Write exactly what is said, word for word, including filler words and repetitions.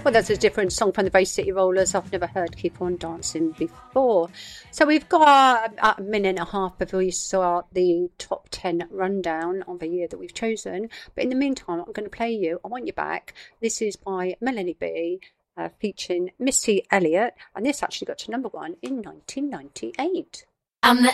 Well, that's a different song from the Bay City Rollers. I've never heard Keep On Dancing before. So we've got a minute and a half before we start the top ten rundown of the year that we've chosen. But in the meantime, I'm going to play you I Want You Back. This is by Melanie B, uh, featuring Missy Elliott. And this actually got to number one in nineteen ninety-eight. I'm the